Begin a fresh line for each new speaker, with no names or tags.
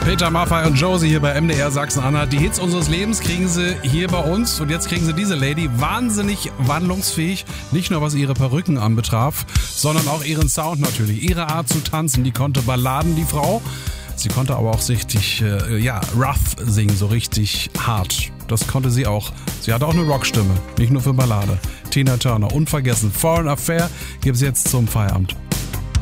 Peter Maffay und Josie hier bei MDR Sachsen-Anhalt. Die Hits unseres Lebens kriegen sie hier bei uns. Und jetzt kriegen sie diese Lady, wahnsinnig wandlungsfähig. Nicht nur was ihre Perücken anbetraf, sondern auch ihren Sound natürlich. Ihre Art zu tanzen, die konnte Balladen, die Frau. Sie konnte aber auch richtig, rough singen, so richtig hart. Das konnte sie auch. Sie hatte auch eine Rockstimme, nicht nur für Ballade. Tina Turner, unvergessen. Foreign Affair gibt's jetzt zum Feierabend.